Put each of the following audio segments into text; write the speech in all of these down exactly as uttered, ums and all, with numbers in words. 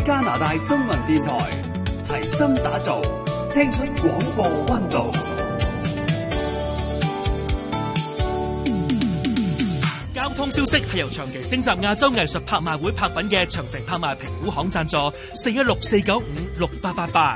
加拿大中文電台，齊心打造，聽出廣播溫度。 交通消息係由長期徵集亞洲藝術拍賣會拍品嘅長城拍賣評估行贊助，四一六四九五六八八八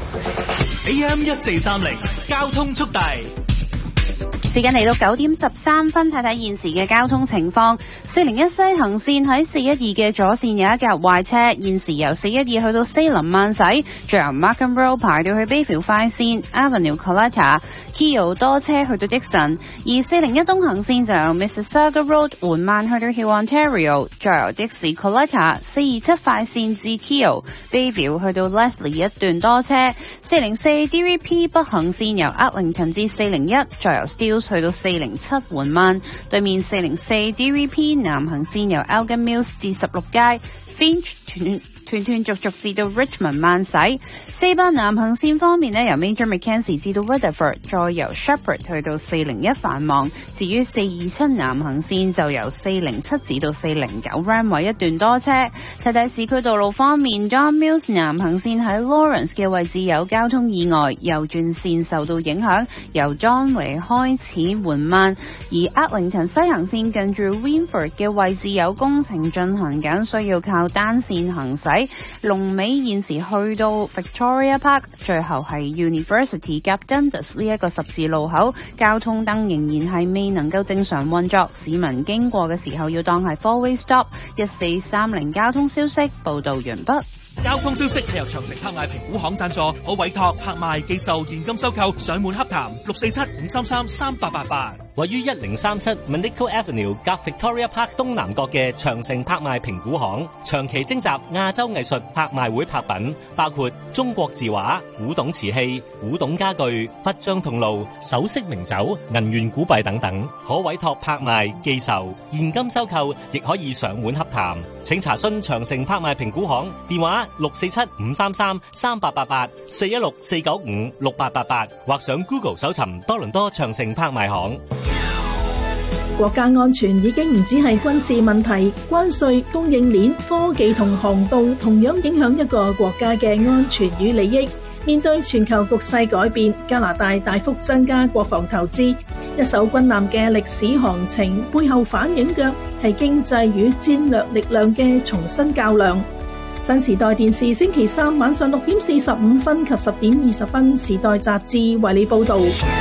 A M 一四三零交通速遞。 時間嚟到九點十三分，睇睇現時嘅交通情況。四零一西行線喺四一二嘅左線有一架壞車，現時由四一二去到西林慢駛，再由 Markham Road 排到去 Bayview 快線 Avenue Coletta。Keo 多車去到 Dixon， 而四零一東行線就由 Mississauga Road 緩慢去到 Hill Ontario， 再由的士 Coletta 四二七快線至 Keo Bayview 去到 Leslie 一段多車。四零四 D V P 北行線由 Eglinton 至四零一，再由 Steeles 去到四零七緩慢。對面四零四 D V P 南行線由 Elgin Mills 至十六街 Finch 斷斷斷續續至到 Richmond 慢駛。四巴南行線方面呢，由 Major Mackenzie 至到 Rutherford， 再由 Shepherd 去到四零一繁忙。至於四二七南行線就由四零七至到四零九 Ramway 一段多車。睇睇市區道路方面， John Mills 南行線喺 Lawrence 嘅位置有交通意外，右轉線受到影響，由 Johnway 開始緩慢。而 Eglinton 西行線近住 Winford 嘅位置有工程進行緊，需要靠單線行駛。龍尾現時去到 Victoria Park， 最後係 University 夾 Dundas 呢一個十字路口，交通燈仍然係未能夠正常運作，市民經過嘅時候要當係 four-way stop。一四三零交通消息報道完畢。 交通消息係由長城拍賣評估行贊助，可委託拍賣、寄售、現金收購、上門洽談，六四七五三三三八八八。 位於一零三七 Manico Avenue 夾 Victoria Park 東南角嘅長城拍賣評估行，長期徵集亞洲藝術拍賣會拍品，包括中國字畫、古董瓷器、古董家具、忽章銅爐、首飾名酒、銀元古幣等等，可委託拍賣、寄售、現金收購，亦可以上門洽談。請查詢長城拍賣評估行電話六四七五三三三八八八，四一六四九五六八八八，或上 Google 搜尋多倫多長城拍賣行。 國家安全已經唔只係軍事問題，關稅、供應鏈、科技同航道同樣影響一個國家嘅安全與利益。面對全球局勢改變，加拿大大幅增加國防投資，一艘軍艦嘅歷史航程背後反映嘅係經濟與戰略力量嘅重新較量。新時代電視星期三晚上六點四十五分及十點二十分，時代雜誌為你報道。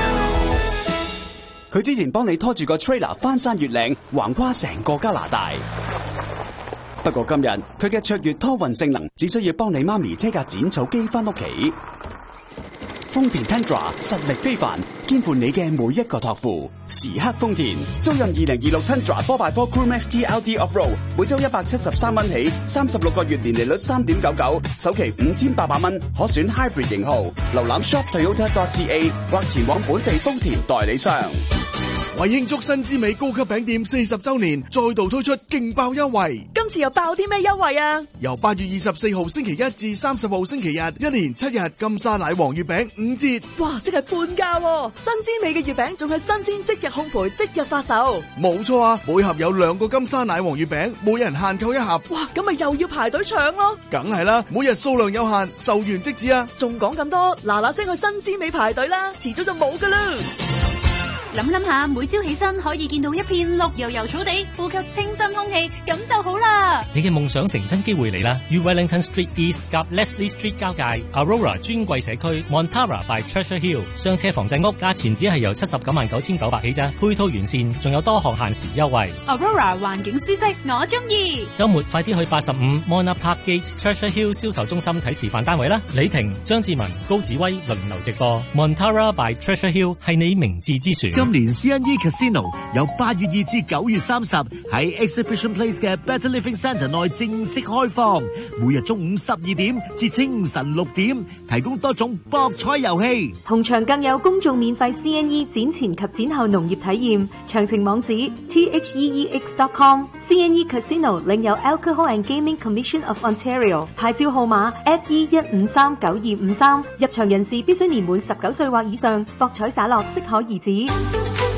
佢之前幫你拖住個 trailer 翻山越嶺，橫跨成個加拿大。不過今日佢嘅卓越拖運性能，只需要幫你媽咪車架剪草機翻屋企。豐田 Tundra 實力非凡，肩負你嘅每一個託付。時刻豐田，租任二零二六 Tundra four by four Crew Max T L D Off-Road， 每周一百七十三蚊起，三十六個月年利率三點九九，首期五千八百蚊，可選 Hybrid 型號。瀏覽 shop toyota dot c a 或前往本地豐田代理商。 為慶祝新之美高級餅店四十周年，再度推出勁爆優惠。 今次又爆啲咩優惠啊？ 由八月二十四號星期一至三十號星期日，一連七日金沙奶黃月餅五折。 哇，即係半價喎！新之美嘅月餅仲係新鮮即日烘焙即日發售。 冇錯啊，每盒有兩個金沙奶黃月餅，每人限購一盒。 哇，咁咪又要排隊搶咯？ 梗係啦，每日數量有限，售完即止啊！ 仲講咁多，嗱嗱聲去新之美排隊啦，遲早就冇噶啦。 諗諗下，每朝起身可以見到一片綠油油草地，呼吸清新空氣，咁就好啦。 你嘅夢想成真機會嚟啦！於 Wellington Street East 夾 Leslie Street 交界 Aurora 尊貴社區 Montara by Treasure Hill 雙車房仔屋，價錢只係由七十九萬九千九百起咋，配套完善，仲有多項限時優惠。 Aurora 環境舒適，我中意。 週末快啲去八十五 Mona Park Gate Treasure Hill 銷售中心睇示範單位啦！李婷、張志文、高子威輪流直播 Montara by Treasure Hill 係你明智之選。 今年 C N E Casino 由八月二至九月三十喺 Exhibition Place 嘅 Better Living Centre 內正式開放，每日中午十二點至清晨六點，提供多種博彩遊戲， 同場更有公眾免費 C N E 展前及展後農業體驗。詳情網址 T H E E X dot com。 C N E Casino 領有 Alcohol and Gaming Commission of Ontario 牌照號碼 F E 一五三九二五三，入場人士必須年滿十九歲或以上，博彩灑落適可而止。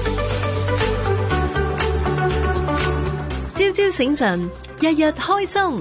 朝朝醒神，日日開心。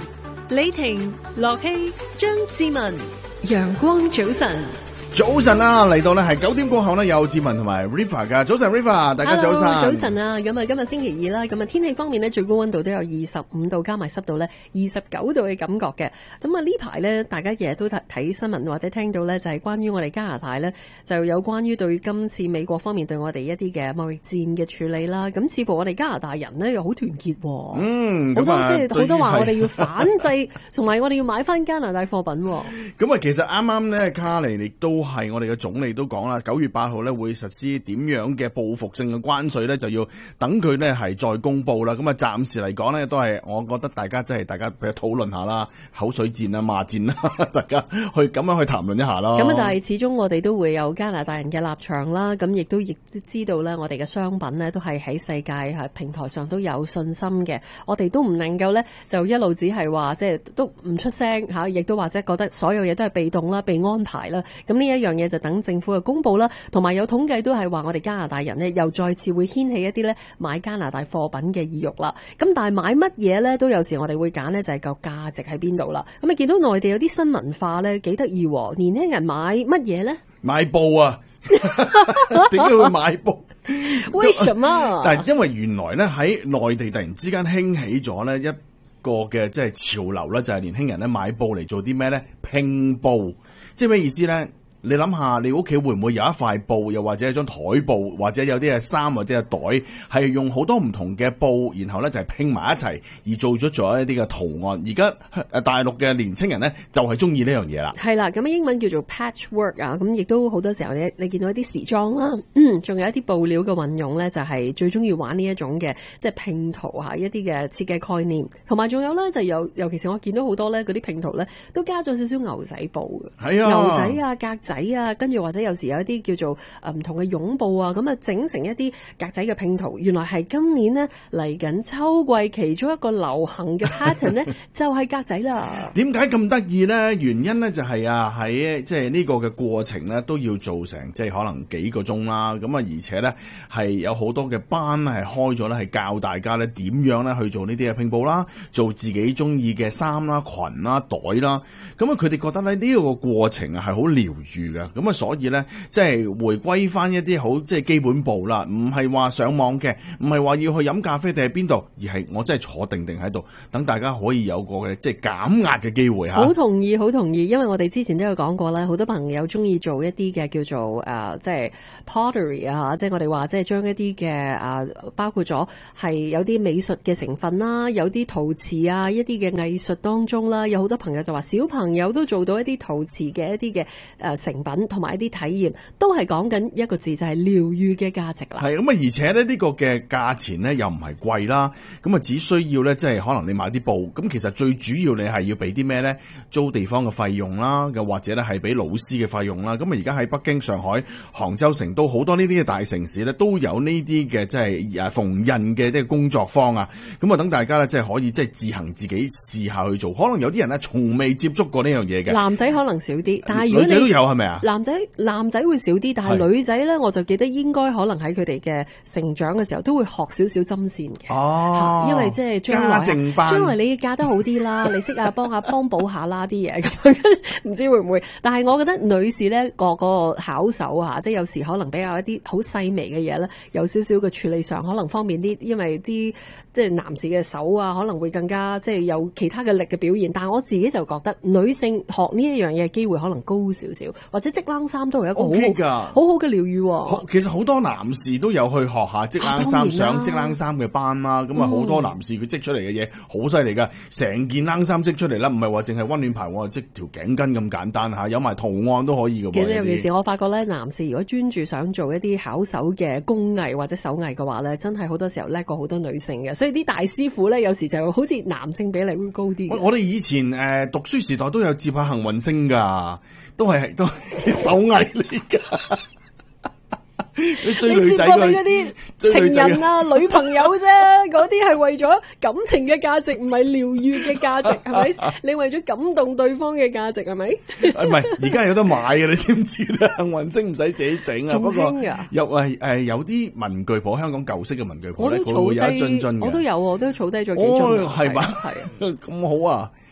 李婷、樂希、張志文，陽光早晨。 早晨啊，嚟到咧係九點過後咧，有志文同埋 Riva 噶。早晨 Riva， 大家早晨。 早晨啊，咁啊今日星期二啦，咁啊天氣方面咧，最高溫度都有二十五度，加埋濕度咧二十九度嘅感覺嘅。咁啊呢排咧，大家日日都睇睇新聞或者聽到咧，就係關於我哋加拿大咧，就有關於對今次美國方面對我哋一啲嘅貿易戰嘅處理啦。咁似乎我哋加拿大人咧又好團結。 嗯， 好多啊、 即係好多話我哋要反制，同埋我哋要買翻加拿大貨品。 咁啊，其實啱啱咧卡尼亦都。係我哋嘅總理都講啦，九月八號咧會實施點樣嘅報復性嘅關稅咧，就要等佢咧係再公布啦。咁啊，暫時嚟講咧都係，我覺得大家真係大家俾討論下啦，口水戰啊、罵戰啦，大家去咁樣去談論一下咯。 咁啊，但係始終我哋都會有加拿大人嘅立場啦。咁亦都亦都知道咧，我哋嘅商品咧都係喺世界平台上都有信心嘅。我哋都唔能夠咧就一路只係話即係都唔出聲嚇，亦都或者覺得所有嘢都係被動啦、被安排啦。咁呢一樣嘢就等政府嘅公佈啦，同埋有，有統計都係話我哋加拿大人呢又再次會掀起一啲咧買加拿大貨品嘅意欲啦。咁但係買乜嘢咧都有時我哋會揀呢就係個價值喺邊度啦。咁啊見到內地有啲新文化咧幾得意喎，年輕人買乜嘢咧？ 買布啊！點解會買布？ 為什麼？ 但係因為原來咧喺內地突然之間興起咗咧一個嘅即係潮流咧，就係、是、年輕人咧買布嚟做啲咩咧？拼布，即係咩意思咧？你諗下，你屋企會唔會有一塊布，又或者一張台布，或者有啲嘅衫或者係袋，係用好多唔同嘅布，然後咧就係拼埋一齊而做咗咗一啲嘅圖案。而家誒大陸嘅年青人咧就係中意呢樣嘢啦。 係啦，咁英文叫做 patchwork 啊，咁亦都好多時候你你見到一啲時裝啦，嗯，仲有一啲布料嘅運用咧，就係最中意玩呢一種嘅即係拼圖嚇一啲嘅設計概念，同埋仲有咧就有尤其是我見到好多咧嗰啲拼圖咧都加咗少少牛仔布嘅， 係啊， 牛仔啊格仔。啊，跟住或者有時有一啲叫做誒唔同嘅絨布啊，咁啊整成一啲格仔嘅拼圖。原來係今年呢嚟緊秋季其中一個流行嘅 pattern 呢，就係格仔啦。點解咁得意呢？原因呢就係啊喺即係呢個嘅過程呢都要做成即係可能幾個鐘啦。咁啊而且呢係有好多嘅班係開咗呢，係教大家呢點樣呢去做呢啲嘅拼布啦，做自己中意嘅衫啦、裙啦、袋啦。咁啊佢哋覺得呢呢個過程啊係好療愈嘅。咁啊，所以咧，即係回歸翻一啲好即係基本步啦，唔係話上網嘅，唔係話要去飲咖啡定係邊度，而係我真係坐定定喺度，等大家可以有個嘅即係減壓嘅機會嚇。好同意，好同意，因為我哋之前都有講過啦，好多朋友中意做一啲嘅叫做誒、呃，即係 pottery 啊，即係我哋話即係將一啲嘅誒，包括咗係有啲美術嘅成分啦，有啲陶瓷啊，一啲嘅藝術當中啦，有好多朋友就話小朋友都做到一啲陶瓷嘅一啲嘅誒成品。同埋一啲體驗都係講緊一個字，就係療愈嘅價值啦。係咁啊，而且咧呢個嘅價錢咧又唔係貴啦，咁啊只需要咧即係可能你買啲布，咁其實最主要你係要俾啲咩咧？租地方嘅費用啦，又或者咧係俾老師嘅費用啦。咁啊而家喺北京、上海、杭州、成都好多呢啲嘅大城市咧都有呢啲嘅即係誒縫紉嘅即係工作坊啊。咁啊等大家咧即係可以即係自行自己試下去做。可能有啲人咧從未接觸過呢樣嘢嘅。男仔可能少啲，但係如果你女仔都有係咪啊？男仔男仔會少啲，但係女仔咧，我就記得應該可能喺佢哋嘅成長嘅時候都會學少少針線嘅。哦，因為即係將來將來你嫁得好啲啦，你識啊幫下幫補下啦啲嘢咁樣，唔知會唔會？但係我覺得女士咧個個巧手啊，即係有時可能比較一啲好細微嘅嘢咧，有少少嘅處理上可能方便啲，因為啲即係男士嘅手啊可能會更加即係有其他嘅力嘅表現。但係我自己就覺得女性學呢一樣嘢機會可能高少少，或者織冷衫都係一個好好嘅好好嘅療愈。其實好多男士都有去學下織冷衫，上織冷衫嘅班啦。咁啊，好多男士佢織出嚟嘅嘢好犀利噶，成件冷衫織出嚟啦，唔係話淨係溫暖牌，我織條頸巾咁簡單吓，有埋圖案都可以嘅。其實尤其是我發覺咧，男士如果專注想做一啲巧手嘅工藝或者手藝嘅話咧，真係好多時候叻過好多女性嘅。所以啲大師傅咧，有時就好似男性比例會高啲。我哋以前誒、呃、讀書時代都有接下幸運星噶。都係都係手藝嚟噶，你追女仔嗰啲情人啊、女朋友啫，嗰啲係為咗感情嘅價值，唔係療愈嘅價值，係咪？你為咗感動對方嘅價值，係咪？唔係，而家有得買嘅，你知唔知咧？幸運星唔使自己整啊，不過有誒誒有啲文具鋪，香港舊式嘅文具鋪咧，佢會有一樽樽嘅，我都有，我都儲低咗幾樽，係嘛？係啊，咁好啊！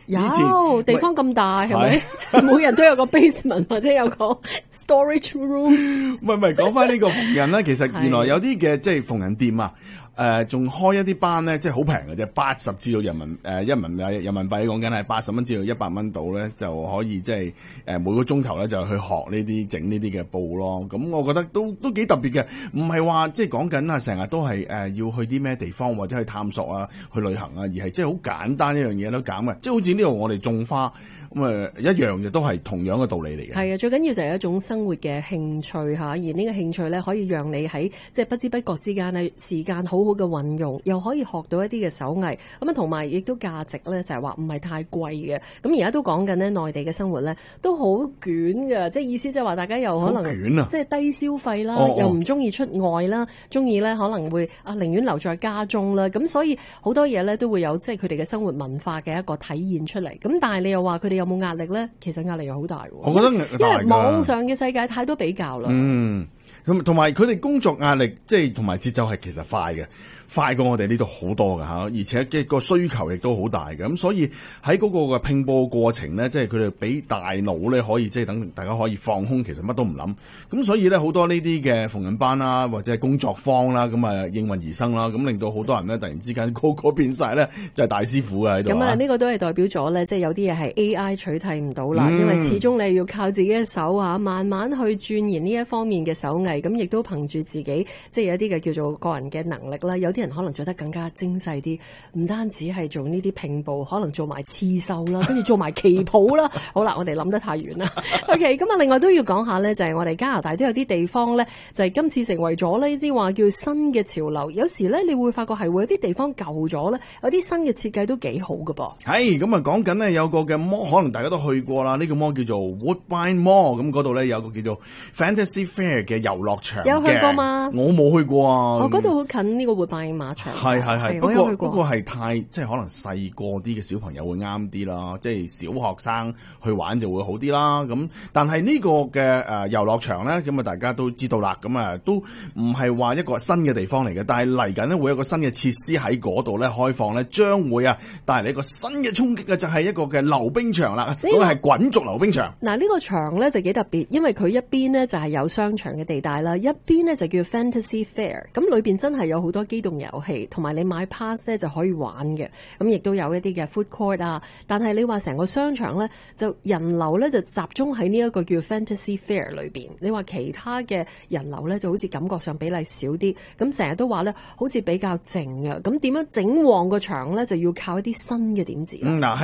有地方咁大係咪？每人都有個 basement 或者有個 storage room。 唔係唔係，講翻呢個縫紉咧，其實原來有啲嘅即係縫紉店啊。誒、呃，仲開一啲班咧，即係好平嘅啫，八十至到人民誒、呃、一民幣人民幣講緊係八十蚊至到一百蚊度咧，就可以即係誒每個鐘頭咧就去學呢啲整呢啲嘅布咯。咁我覺得都都幾特別嘅，唔係話即係講緊啊，成日都係誒、呃、要去啲咩地方或者去探索啊，去旅行啊，而係即係好簡單一樣嘢都減嘅，即係好似呢度我哋種花。咁誒一樣嘅，都係同樣嘅道理嚟嘅。係啊，最緊要就係一種生活嘅興趣嚇，而呢個興趣咧可以讓你喺即係不知不覺之間咧時間好好嘅運用，又可以學到一啲嘅手藝。咁啊，同埋亦都價值咧就係話唔係太貴嘅。咁而家都講緊呢，內地嘅生活咧都好捲㗎，即係意思即係話大家又可能即係低消費啦，哦哦又唔中意出外啦，中意咧可能會啊寧願留在家中啦。咁所以好多嘢咧都會有即係佢哋嘅生活文化嘅一個體現出嚟。咁但係你又話佢哋有冇壓力咧？其實壓力又好大喎。 我覺得因為網上嘅世界太多比較啦。 嗯，咁同埋佢哋工作壓力，即係同埋節奏係其實快嘅。快過我哋呢度好多㗎吓，而且嘅個需求亦都好大嘅，咁所以喺嗰個嘅拼布過程咧，即係佢哋俾大腦咧可以即係等大家可以放空，其實乜都唔諗，咁所以咧好多呢啲嘅縫紉班啦，或者係工作坊啦，咁啊應運而生啦，咁令到好多人咧突然之間個個變晒咧就係大師傅啊喺度。 咁啊呢個都係代表咗咧，即係有啲嘢係 A I 取替唔到啦，嗯、因為始終你要靠自己嘅手啊，慢慢去鑽研呢一方面嘅手藝，咁亦都憑住自己即係有啲嘅叫做個人嘅能力啦，有啲人可能做得更加精細啲，唔單止係做呢啲拼布，可能做埋刺繡啦，跟住做埋旗袍啦。好啦，我哋諗得太遠啦。OK， 咁啊，另外都要講下咧，就係、是、我哋加拿大都有啲地方咧，就係、是、今次成為咗呢啲話叫新嘅潮流。有時咧，你會發覺係會有啲地方舊咗咧，有啲新嘅設計都幾好㗎噃。 係咁啊，講緊呢，有個嘅 mall，可能大家都去過啦。呢、這個 mall 叫做 Woodbine Mall，咁嗰度咧有個叫做 Fantasy Fair 嘅遊樂場。 有去過嗎？ 我冇去過啊。 我嗰度好近呢個 Woodbine 馬場。 係係係，不過不過係太即係可能細個啲嘅小朋友會啱啲啦，即係小學生去玩就會好啲啦。咁但係呢個嘅誒遊樂場咧，咁啊大家都知道啦，咁啊都唔係話一個新嘅地方嚟嘅，但係嚟緊咧會有一個新嘅設施喺嗰度咧開放咧，將會啊帶嚟一個新嘅衝擊嘅，就係一個嘅溜冰場啦。嗰個係滾軸溜冰場。 嗱呢個場咧就幾特別，因為佢一邊呢就係有商場嘅地帶啦，一邊呢就叫 Fantasy Fair， 咁裏邊真係有好多機動遊戲，同埋你買 pass 咧就可以玩嘅，咁亦都有一啲嘅 food court 啊。但係你話成個商場咧，就人流咧就集中喺呢一個叫 Fantasy Fair 裏邊。你話其他嘅人流咧就好似感覺上比例少啲，咁成日都話咧好似比較靜啊。咁點樣整旺個場咧，就要靠一啲新嘅點子啦。 嗯